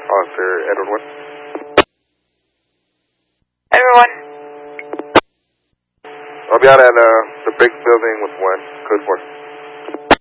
Officer Edward 1. Everyone. I'll be out at the big building with 1. Code 4.